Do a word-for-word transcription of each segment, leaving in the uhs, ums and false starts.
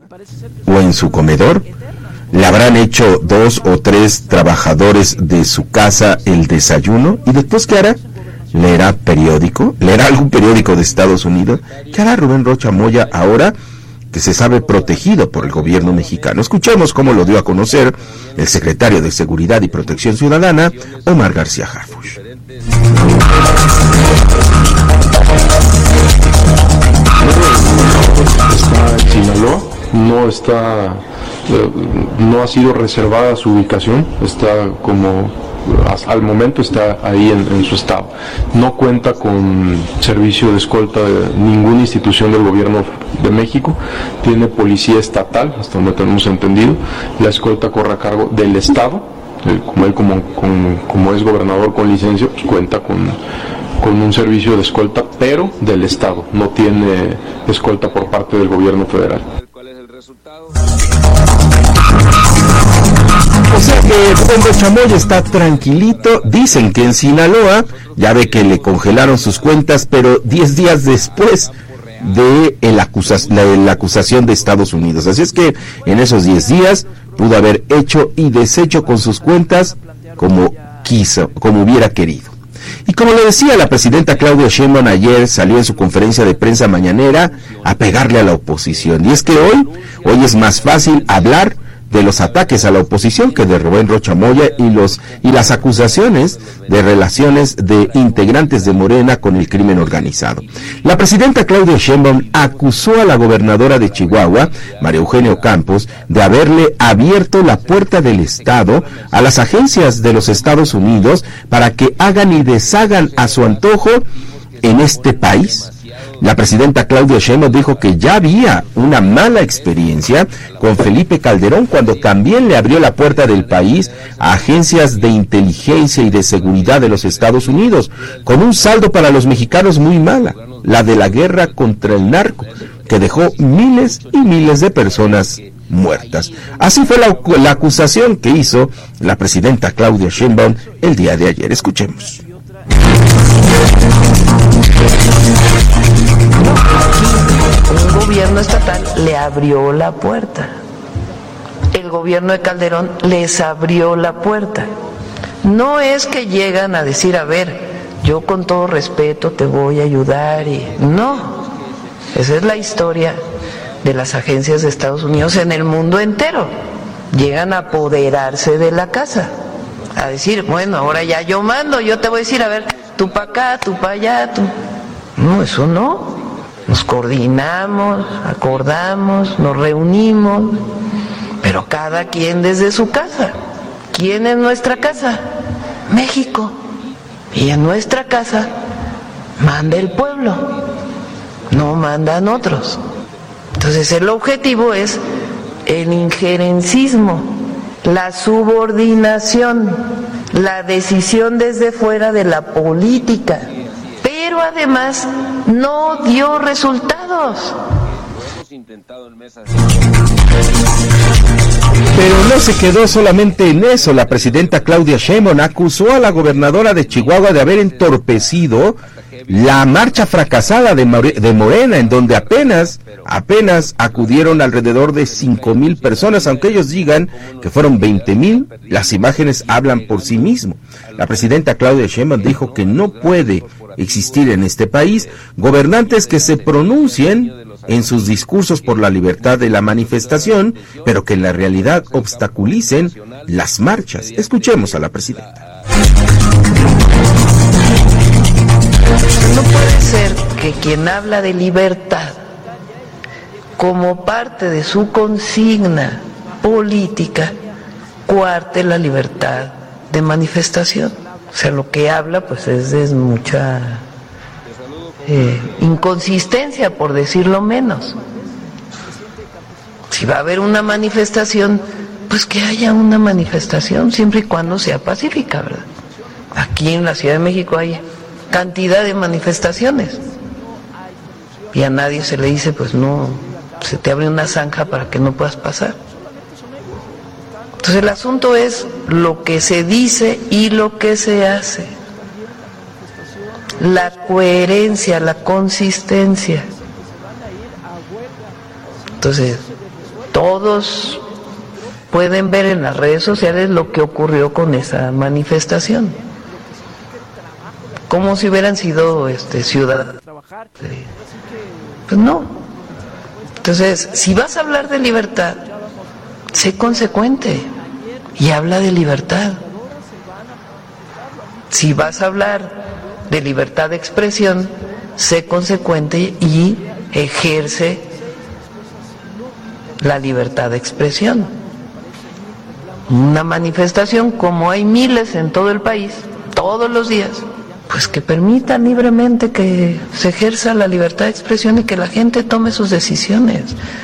o en su comedor? ¿Le habrán hecho dos o tres trabajadores de su casa el desayuno? ¿Y después qué hará? ¿Leerá periódico? ¿Leerá algún periódico de Estados Unidos? ¿Qué hará Rubén Rocha Moya ahora que se sabe protegido por el gobierno mexicano? Escuchemos cómo lo dio a conocer el secretario de Seguridad y Protección Ciudadana, Omar García Harfuch. Está en Sinaloa, no está, no ha sido reservada su ubicación, está como al momento está ahí en, en su estado. No cuenta con servicio de escolta de ninguna institución del gobierno de México, tiene policía estatal, hasta donde tenemos entendido, la escolta corre a cargo del estado, eh, como él como, como, como es gobernador con licencia, pues cuenta con, con un servicio de escolta, pero del estado, no tiene escolta por parte del gobierno federal. ¿Cuál es el resultado? O sea que Rubén Rocha Moya está tranquilito. Dicen que en Sinaloa, ya ve que le congelaron sus cuentas, pero diez días después de el acusas, la, la acusación de Estados Unidos. Así es que en esos diez días pudo haber hecho y deshecho con sus cuentas como quiso, como hubiera querido. Y como le decía la presidenta Claudia Sheinbaum ayer, salió en su conferencia de prensa mañanera a pegarle a la oposición. Y es que hoy, hoy es más fácil hablar de los ataques a la oposición que de Rubén Rocha Moya y los y las acusaciones de relaciones de integrantes de Morena con el crimen organizado. La presidenta Claudia Sheinbaum acusó a la gobernadora de Chihuahua, María Eugenia Campos, de haberle abierto la puerta del Estado a las agencias de los Estados Unidos para que hagan y deshagan a su antojo en este país. La presidenta Claudia Sheinbaum dijo que ya había una mala experiencia con Felipe Calderón cuando también le abrió la puerta del país a agencias de inteligencia y de seguridad de los Estados Unidos, con un saldo para los mexicanos muy mala, la de la guerra contra el narco, que dejó miles y miles de personas muertas. Así fue la, la acusación que hizo la presidenta Claudia Sheinbaum el día de ayer. Escuchemos. Un gobierno estatal le abrió la puerta. El gobierno de Calderón les abrió la puerta. No es que llegan a decir, a ver, yo con todo respeto te voy a ayudar y no. Esa es la historia de las agencias de Estados Unidos en el mundo entero. Llegan a apoderarse de la casa, a decir, bueno, ahora ya yo mando, yo te voy a decir, a ver, tú para acá, tú para allá, tú. No, eso no. Nos coordinamos, acordamos, nos reunimos, pero cada quien desde su casa. ¿Quién es nuestra casa? México. Y en nuestra casa manda el pueblo, no mandan otros. Entonces el objetivo es el injerencismo, la subordinación, la decisión desde fuera de la política. Pero además no dio resultados. Pero no se quedó solamente en eso. La presidenta Claudia Sheinbaum acusó a la gobernadora de Chihuahua de haber entorpecido la marcha fracasada de, More, de Morena, en donde apenas, apenas acudieron alrededor de cinco mil personas, aunque ellos digan que fueron veinte mil, las imágenes hablan por sí mismo. La presidenta Claudia Sheinbaum dijo que no puede existir en este país gobernantes que se pronuncien en sus discursos por la libertad de la manifestación, pero que en la realidad obstaculicen las marchas. Escuchemos a la presidenta. No puede ser que quien habla de libertad como parte de su consigna política coarte la libertad de manifestación. O sea, lo que habla pues es de mucha eh, inconsistencia, por decirlo menos. Si va a haber una manifestación, pues que haya una manifestación, siempre y cuando sea pacífica, ¿verdad? Aquí en la Ciudad de México hay cantidad de manifestaciones y a nadie se le dice, pues no, se te abre una zanja para que no puedas pasar. Entonces el asunto es lo que se dice y lo que se hace, la coherencia, la consistencia. Entonces todos pueden ver en las redes sociales lo que ocurrió con esa manifestación, como si hubieran sido este, ciudadanos. Pues no. Entonces, si vas a hablar de libertad, sé consecuente y habla de libertad. Si vas a hablar de libertad de expresión, sé consecuente y ejerce la libertad de expresión. Una manifestación, como hay miles en todo el país, todos los días, pues que permitan libremente que se ejerza la libertad de expresión y que la gente tome sus decisiones.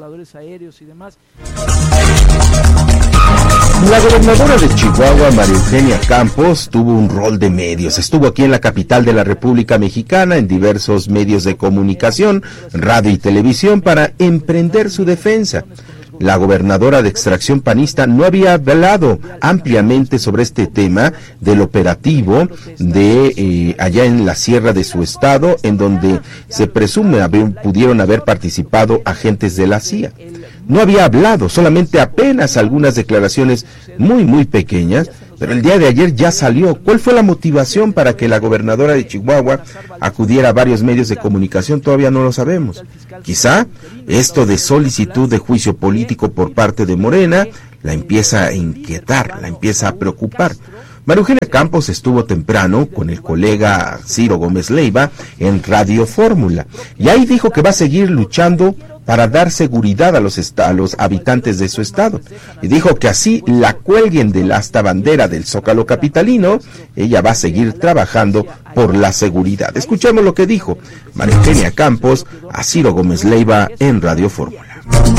La gobernadora de Chihuahua, María Eugenia Campos, tuvo un rol de medios. Estuvo aquí en la capital de la República Mexicana en diversos medios de comunicación, radio y televisión para emprender su defensa. La gobernadora de extracción panista no había hablado ampliamente sobre este tema del operativo de eh, allá en la sierra de su estado, en donde se presume haber, pudieron haber participado agentes de la C I A. No había hablado, solamente apenas algunas declaraciones muy, muy pequeñas, pero el día de ayer ya salió. ¿Cuál fue la motivación para que la gobernadora de Chihuahua acudiera a varios medios de comunicación? Todavía no lo sabemos. Quizá esto de solicitud de juicio político por parte de Morena la empieza a inquietar, la empieza a preocupar. María Eugenia Campos estuvo temprano con el colega Ciro Gómez Leiva en Radio Fórmula y ahí dijo que va a seguir luchando para dar seguridad a los, a los habitantes de su estado. Y dijo que así la cuelguen del asta bandera del Zócalo capitalino, ella va a seguir trabajando por la seguridad. Escuchemos lo que dijo María Eugenia Campos a Ciro Gómez Leiva en Radio Fórmula.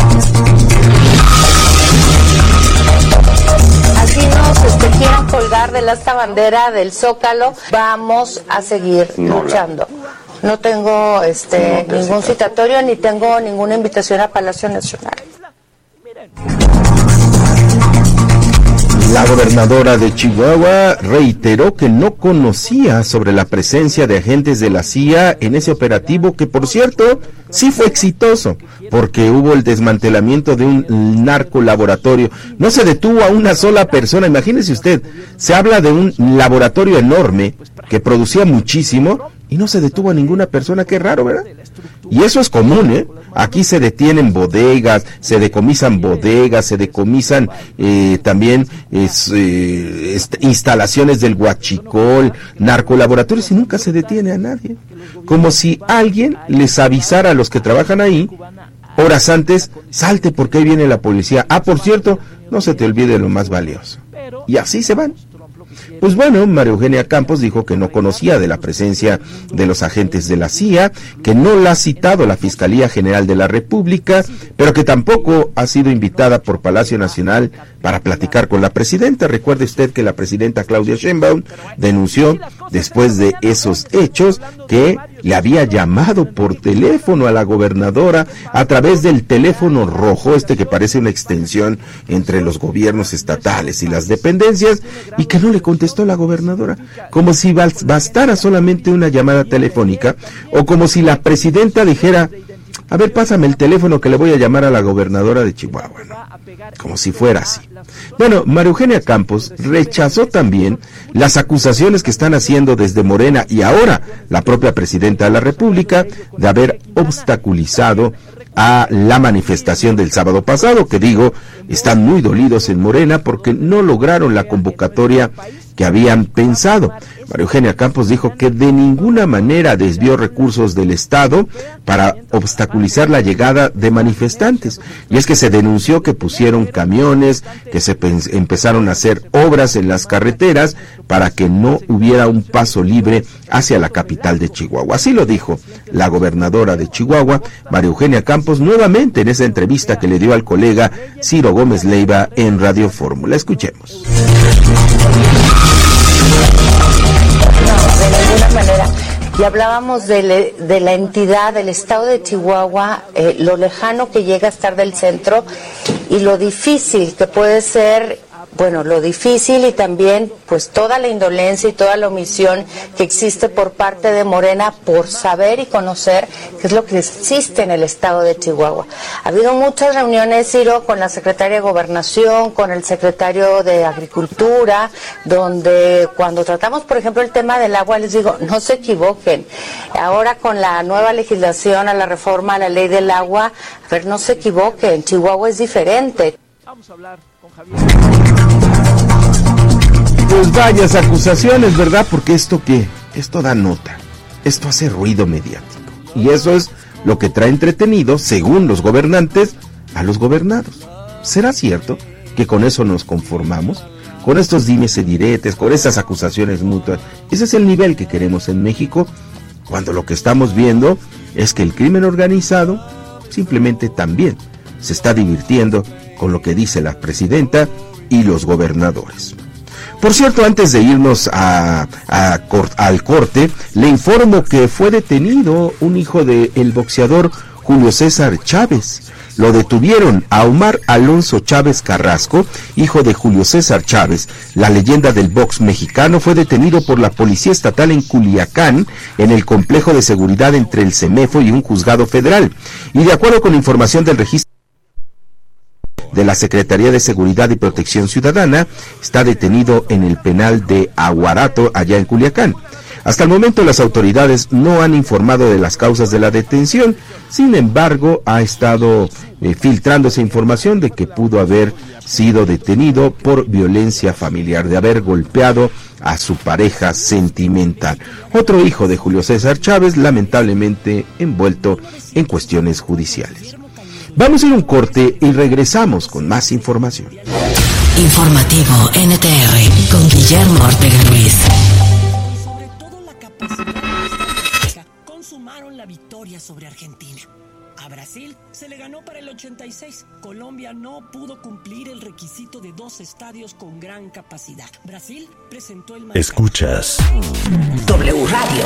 Así nos este, quieran colgar del asta bandera del Zócalo, vamos a seguir luchando. No tengo este no ningún citatorio ni tengo ninguna invitación a Palacio Nacional. La gobernadora de Chihuahua reiteró que no conocía sobre la presencia de agentes de la C I A en ese operativo, que por cierto sí fue exitoso, porque hubo el desmantelamiento de un narcolaboratorio. No se detuvo a una sola persona. Imagínese usted, se habla de un laboratorio enorme que producía muchísimo y no se detuvo a ninguna persona. Qué raro, ¿verdad? Y eso es común, ¿eh? Aquí se detienen bodegas, se decomisan bodegas, se decomisan eh, también es, eh, est- instalaciones del huachicol, narcolaboratorios, y nunca se detiene a nadie. Como si alguien les avisara a los que trabajan ahí, horas antes, salte porque ahí viene la policía. Ah, por cierto, no se te olvide lo más valioso. Y así se van. Pues bueno, María Eugenia Campos dijo que no conocía de la presencia de los agentes de la C I A, que no la ha citado la Fiscalía General de la República, pero que tampoco ha sido invitada por Palacio Nacional para platicar con la presidenta. Recuerde usted que la presidenta Claudia Sheinbaum denunció después de esos hechos que le había llamado por teléfono a la gobernadora a través del teléfono rojo, este que parece una extensión entre los gobiernos estatales y las dependencias, y que no le contestó la gobernadora, como si bastara solamente una llamada telefónica, o como si la presidenta dijera: a ver, pásame el teléfono que le voy a llamar a la gobernadora de Chihuahua, ¿no? Como si fuera así. Bueno, María Eugenia Campos rechazó también las acusaciones que están haciendo desde Morena y ahora la propia presidenta de la República de haber obstaculizado a la manifestación del sábado pasado, que digo, están muy dolidos en Morena porque no lograron la convocatoria que habían pensado. María Eugenia Campos dijo que de ninguna manera desvió recursos del Estado para obstaculizar la llegada de manifestantes. Y es que se denunció que pusieron camiones, que se empezaron a hacer obras en las carreteras para que no hubiera un paso libre hacia la capital de Chihuahua. Así lo dijo la gobernadora de Chihuahua, María Eugenia Campos, nuevamente en esa entrevista que le dio al colega Ciro Gómez Leiva en Radio Fórmula. Escuchemos. No, de ninguna manera. Y hablábamos de, le, de la entidad del estado de Chihuahua, eh, lo lejano que llega a estar del centro y lo difícil que puede ser bueno, lo difícil y también pues toda la indolencia y toda la omisión que existe por parte de Morena por saber y conocer qué es lo que existe en el estado de Chihuahua. Ha habido muchas reuniones, Ciro, con la secretaria de Gobernación, con el secretario de Agricultura, donde cuando tratamos, por ejemplo, el tema del agua, les digo, no se equivoquen. Ahora con la nueva legislación, a la reforma a la ley del agua, a ver, no se equivoquen, Chihuahua es diferente. Vamos a hablar con Javier. Pues varias acusaciones, ¿verdad? Porque esto qué, esto da nota, esto hace ruido mediático. Y eso es lo que trae entretenido, según los gobernantes, a los gobernados. ¿Será cierto que con eso nos conformamos? Con estos dimes y diretes, con estas acusaciones mutuas. Ese es el nivel que queremos en México, cuando lo que estamos viendo es que el crimen organizado simplemente también se está divirtiendo con lo que dice la presidenta y los gobernadores. Por cierto, antes de irnos a, a, a, al corte, le informo que fue detenido un hijo del boxeador Julio César Chávez. Lo detuvieron a Omar Alonso Chávez Carrasco, hijo de Julio César Chávez. La leyenda del box mexicano fue detenido por la Policía Estatal en Culiacán, en el complejo de seguridad entre el CEMEFO y un juzgado federal. Y de acuerdo con información del registro de la Secretaría de Seguridad y Protección Ciudadana, está detenido en el penal de Aguarato, allá en Culiacán. Hasta el momento las autoridades no han informado de las causas de la detención, sin embargo ha estado eh, filtrándose información de que pudo haber sido detenido por violencia familiar, de haber golpeado a su pareja sentimental. Otro hijo de Julio César Chávez, lamentablemente envuelto en cuestiones judiciales. Vamos a ir a un corte y regresamos con más información. Informativo N T R con Guillermo Ortega Ruiz. Sobre todo la capacidad consumaron la victoria sobre Argentina. A Brasil se le ganó para el ochenta y seis. Colombia no pudo cumplir el requisito de dos estadios con gran capacidad. Brasil presentó el... Escuchas W Radio.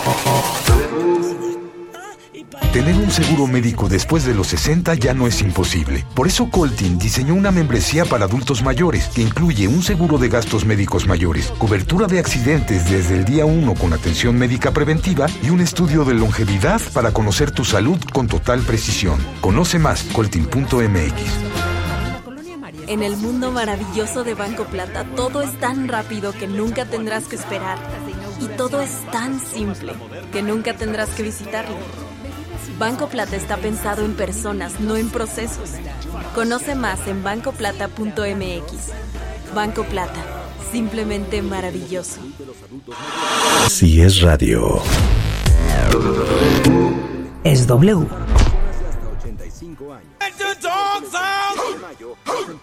Tener un seguro médico después de los sesenta ya no es imposible. Por eso Coltin diseñó una membresía para adultos mayores que incluye un seguro de gastos médicos mayores, cobertura de accidentes desde el día uno con atención médica preventiva y un estudio de longevidad para conocer tu salud con total precisión. Conoce más, coltin punto m x. En el mundo maravilloso de Banco Plata, todo es tan rápido que nunca tendrás que esperar. Y todo es tan simple que nunca tendrás que visitarlo. Banco Plata está pensado en personas, no en procesos. Conoce más en banco plata punto m x. Banco Plata, simplemente maravilloso. Si es radio, es W.